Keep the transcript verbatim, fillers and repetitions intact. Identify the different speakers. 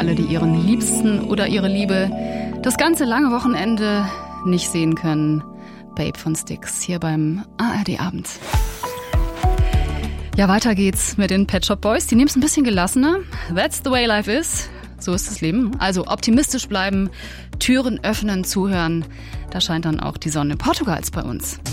Speaker 1: alle, die ihren Liebsten oder ihre Liebe das ganze lange Wochenende nicht sehen können. Babe von Styx hier beim A R D Abend. Ja, weiter geht's mit den Pet Shop Boys. Die nehmen es ein bisschen gelassener. That's the way life is. So ist das Leben. Also optimistisch bleiben, Türen öffnen, zuhören. Da scheint dann auch die Sonne Portugals bei uns.